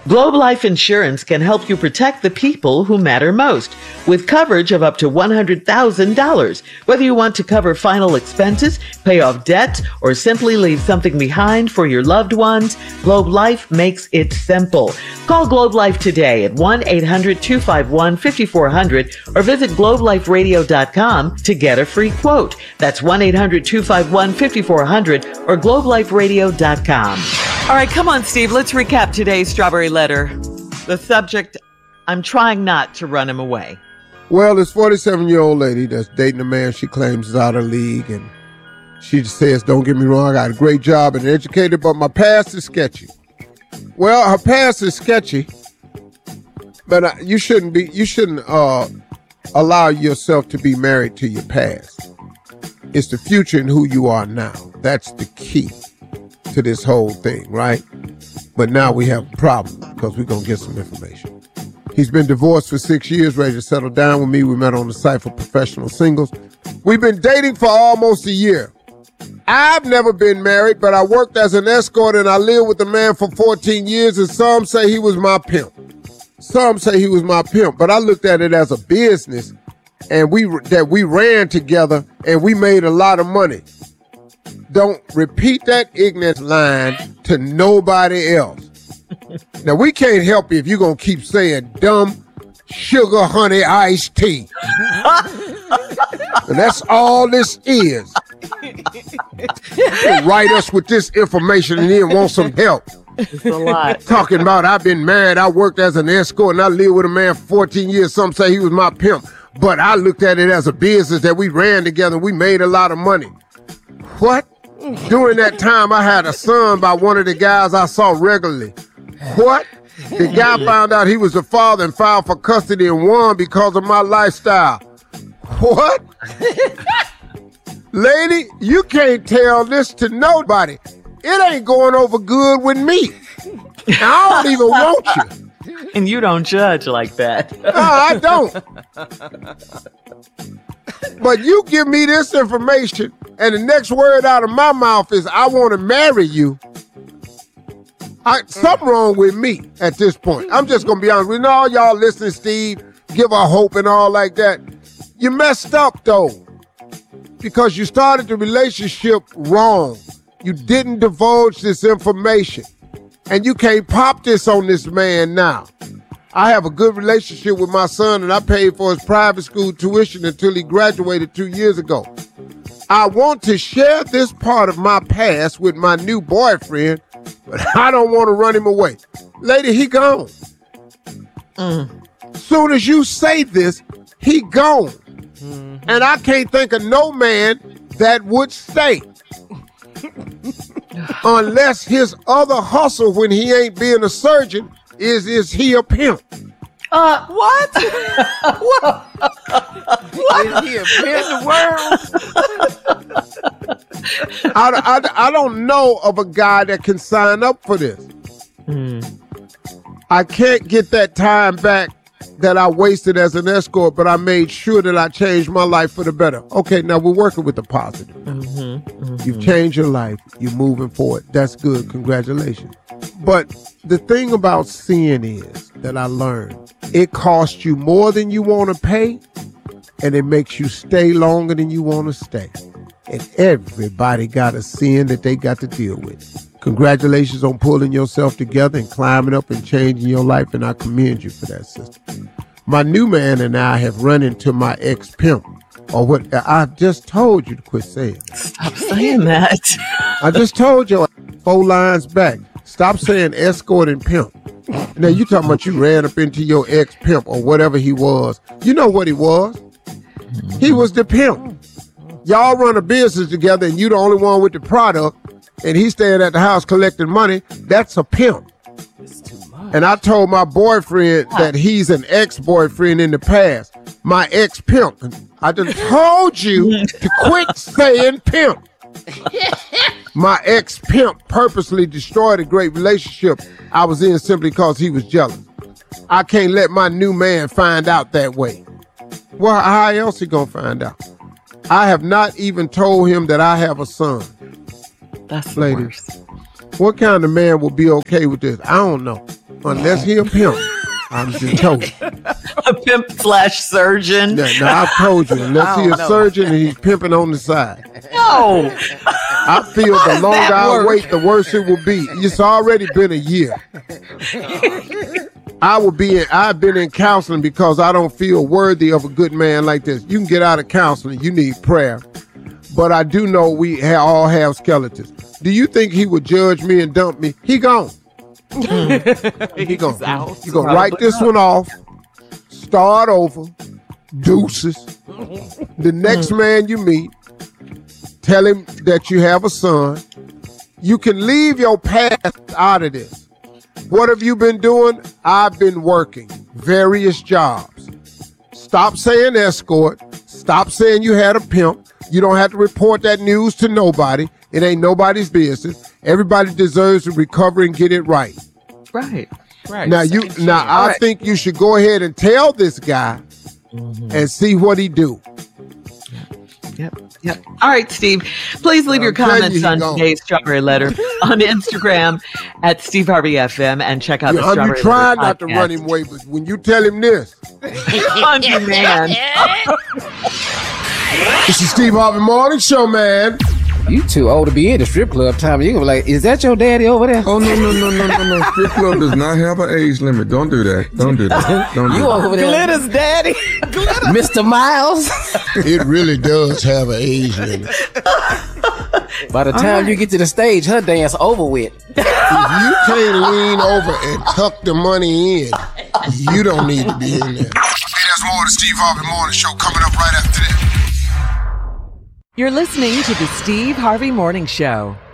Globe Life Insurance can help you protect the people who matter most with coverage of up to $100,000. Whether you want to cover final expenses, pay off debt, or simply leave something behind for your loved ones, Globe Life makes it simple. Call Globe Life today at 1-800-251-5400 or visit globeliferadio.com to get a free quote. That's 1-800-251-5400 or globeliferadio.com. All right, come on, Steve. Let's recap today's Strawberry Letter. The subject, I'm trying not to run him away. Well, this 47-year-old lady that's dating a man she claims is out of league, and she says, don't get me wrong, I got a great job and educated, but my past is sketchy. Well, her past is sketchy, but you shouldn't allow yourself to be married to your past. It's the future and who you are now. That's the key to this whole thing, right? But now we have a problem because we're going to get some information. He's been divorced for 6 years, ready to settle down with me. We met on the site for professional singles. We've been dating for almost a year. I've never been married, but I worked as an escort and I lived with a man for 14 years, and some say he was my pimp. Some say he was my pimp, but I looked at it as a business, and we ran together and we made a lot of money. Don't repeat that ignorant line to nobody else. Now, we can't help you if you're going to keep saying dumb sugar honey iced tea. And that's all this is. You write us with this information and then want some help. It's a lot. Talking about I've been married, I worked as an escort, and I lived with a man for 14 years. Some say he was my pimp. But I looked at it as a business that we ran together. We made a lot of money. What? During that time, I had a son by one of the guys I saw regularly. What? The guy found out he was the father and filed for custody and won because of my lifestyle. What? Lady, you can't tell this to nobody. It ain't going over good with me. I don't even want you. And you don't judge like that. No, I don't. But you give me this information, and the next word out of my mouth is, I want to marry you. Something wrong with me at this point. I'm just going to be honest with you. All y'all listening, Steve, give her hope and all like that. You messed up, though, because you started the relationship wrong. You didn't divulge this information, and you can't pop this on this man now. I have a good relationship with my son, and I paid for his private school tuition until he graduated 2 years ago. I want to share this part of my past with my new boyfriend, but I don't want to run him away. Lady, he gone. Soon as you say this, he gone. And I can't think of no man that would stay. Unless his other hustle when he ain't being a surgeon is he a pimp? What? What? Is he a pimp in the world? I don't know of a guy that can sign up for this. I can't get that time back that I wasted as an escort, but I made sure that I changed my life for the better. Okay, now we're working with the positive. You've changed your life. You're moving forward. That's good. Congratulations. But the thing about sin is that I learned, it costs you more than you want to pay, and it makes you stay longer than you want to stay. And everybody got a sin that they got to deal with. Congratulations on pulling yourself together and climbing up and changing your life, and I commend you for that, sister. My new man and I have run into my ex-pimp, or what I just told you to quit saying. Stop saying that. I just told you 4 lines back. Stop saying escort and pimp. Now you talking about you ran up into your ex-pimp or whatever he was. You know what he was. He was the pimp. Y'all run a business together and you the only one with the product, and he's staying at the house collecting money. That's a pimp. It's too much. And I told my boyfriend that he's an ex-boyfriend in the past. My ex-pimp. I just told you to quit saying pimp. My ex-pimp purposely destroyed a great relationship I was in simply because he was jealous. I can't let my new man find out that way. Well, how else he gonna find out? I have not even told him that I have a son. That's the Ladies, worst. what kind of man will be okay with this? I don't know. unless he a pimp. I'm just told you. A pimp / surgeon. Now, I've told you, unless he a surgeon and he's pimping on the side. No. I feel the longer I wait, the worse it will be. It's already been a year. I've been in counseling because I don't feel worthy of a good man like this. You can get out of counseling. You need prayer. But I do know we all have skeletons. Do you think he would judge me and dump me? He gone. He gone. You gonna write this one off, start over, deuces. The next man you meet, tell him that you have a son. You can leave your past out of this. What have you been doing? I've been working various jobs. Stop saying escort. Stop saying you had a pimp. You don't have to report that news to nobody. It ain't nobody's business. Everybody deserves to recover and get it right. Right. Now I think you should go ahead and tell this guy and see what he do. Yep. All right, Steve. Please leave your comments on today's Strawberry Letter on Instagram at Steve Harvey FM and check out the Strawberry Letter. You try not to run him away, but when you tell him this, on demand. It's the Steve Harvey Morning Show, man. You too old to be in the strip club, Tommy. You gonna be like, is that your daddy over there? Oh, no. Strip club does not have an age limit. Don't do that. Don't do that. You over there. Glitter's daddy. Mr. Miles. It really does have an age limit. By the time you get to the stage, her dance over with. If you can't lean over and tuck the money in, you don't need to be in there. Hey, there's more of the Steve Harvey Morning Show coming up right after this. You're listening to the Steve Harvey Morning Show.